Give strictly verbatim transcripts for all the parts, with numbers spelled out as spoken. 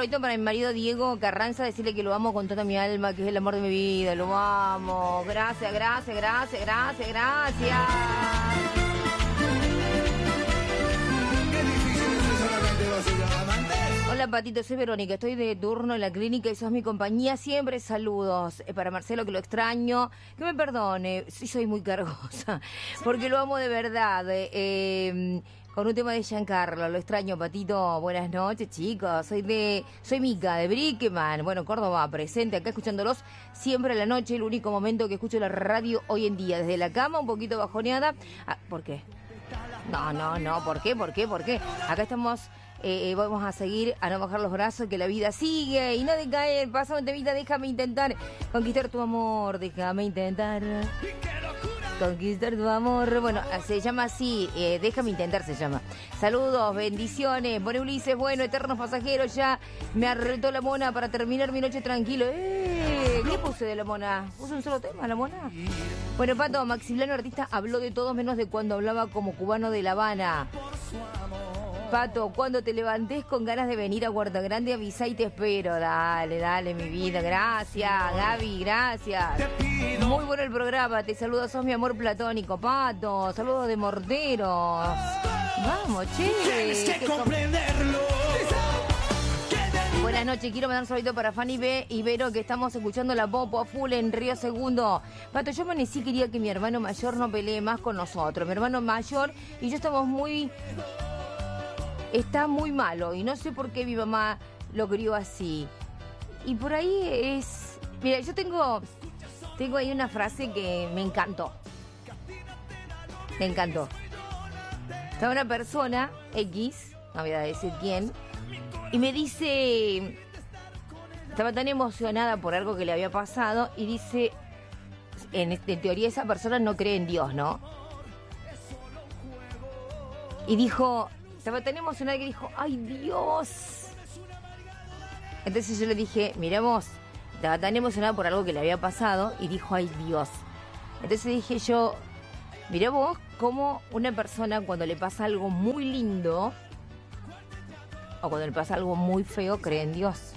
saludito para mi marido Diego Carranza, decirle que lo amo con toda mi alma, que es el amor de mi vida, lo amo. Gracias, gracias, gracias, gracias, gracias. Hola Patito, soy Verónica, estoy de turno en la clínica y sos mi compañía, siempre saludos. Eh, para Marcelo, que lo extraño, que me perdone, sí soy muy cargosa, porque lo amo de verdad. Eh, eh, con un tema de Giancarlo, lo extraño Patito, buenas noches chicos, soy de, soy Mica de Brickman, bueno, Córdoba, presente acá escuchándolos siempre a la noche, el único momento que escucho la radio hoy en día, desde la cama, un poquito bajoneada. Ah, ¿por qué? No, no, no, ¿por qué? ¿Por qué? ¿Por qué? Acá estamos... Eh, vamos a seguir a no bajar los brazos, que la vida sigue y no decaer. Pasa un temita, déjame intentar conquistar tu amor, déjame intentar conquistar tu amor. Bueno, se llama así, eh, déjame intentar se llama. Saludos, bendiciones. Pone Ulises, bueno, eternos pasajeros, ya me arretó la mona para terminar mi noche tranquilo. Eh, ¿Qué puse de la mona? ¿Puse un solo tema, la mona? Bueno, Pato, Maximiliano Artista habló de todo menos de cuando hablaba como cubano de La Habana. Pato, cuando te levantes con ganas de venir a Huerta Grande, avisa y te espero. Dale, dale, mi vida. Gracias, Gaby, gracias. Muy bueno el programa. Te saludo, sos mi amor platónico, Pato. Saludos de Morteros. Vamos, che. Tienes que comprenderlo. Buenas noches, quiero mandar un saludito para Fanny B y Vero, que estamos escuchando la Popo a full en Río Segundo. Pato, yo amanecí, quería que mi hermano mayor no pelee más con nosotros. Mi hermano mayor y yo estamos muy... Está muy malo y no sé por qué mi mamá lo crió así. Y por ahí es... Mira, yo tengo tengo ahí una frase que me encantó. Me encantó. Estaba una persona, X, no voy a decir quién, y me dice... Estaba tan emocionada por algo que le había pasado y dice... En, en teoría esa persona no cree en Dios, ¿no? Y dijo... Estaba tan emocionada que dijo, ¡ay, Dios! Entonces yo le dije, mira vos, estaba tan emocionada por algo que le había pasado y dijo, ¡ay, Dios! Entonces dije yo, mira vos cómo una persona cuando le pasa algo muy lindo o cuando le pasa algo muy feo cree en Dios.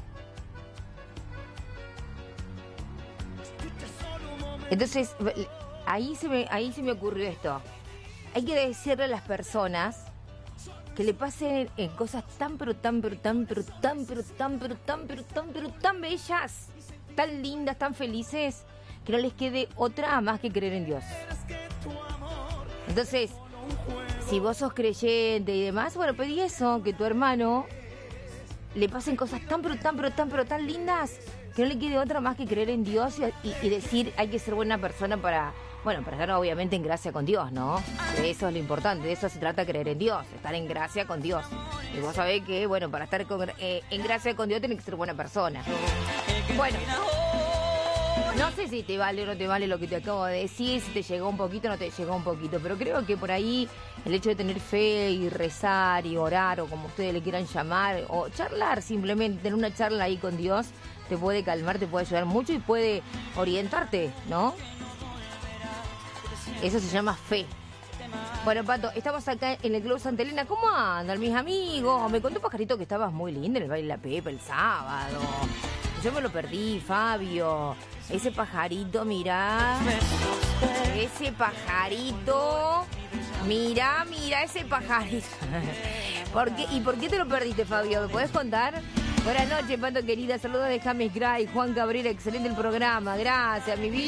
Entonces, ahí se me, ahí se me ocurrió esto. Hay que decirle a las personas... que le pasen en cosas tan, pero tan, pero tan, pero tan, pero tan, pero tan, pero tan, pero tan bellas, tan lindas, tan felices, que no les quede otra más que creer en Dios. Entonces, si vos sos creyente y demás, bueno, pedí eso, que tu hermano le pasen cosas tan, pero tan, pero tan, pero tan lindas, que no le quede otra más que creer en Dios y, y decir, hay que ser buena persona para... Bueno, para estar obviamente en gracia con Dios, ¿no? Eso es lo importante, de eso se trata, creer en Dios, estar en gracia con Dios. Y vos sabés que, bueno, para estar con, eh, en gracia con Dios tenés que ser buena persona. Bueno, no sé si te vale o no te vale lo que te acabo de decir, si te llegó un poquito o no te llegó un poquito, pero creo que por ahí el hecho de tener fe y rezar y orar, o como ustedes le quieran llamar, o charlar simplemente, tener una charla ahí con Dios, te puede calmar, te puede ayudar mucho y puede orientarte, ¿no? Eso se llama fe. Bueno, Pato, estamos acá en el Club Santa Elena. ¿Cómo andan mis amigos? Me contó Pajarito que estabas muy lindo en el baile de la Pepa el sábado. Yo me lo perdí, Fabio. Ese pajarito, mirá. Ese pajarito. Mirá, mirá ese pajarito. ¿Por qué? ¿Y por qué te lo perdiste, Fabio? ¿Me podés contar? Buenas noches, Pato querida. Saludos de James Gray, Juan Cabrera. Excelente el programa. Gracias, mi vida.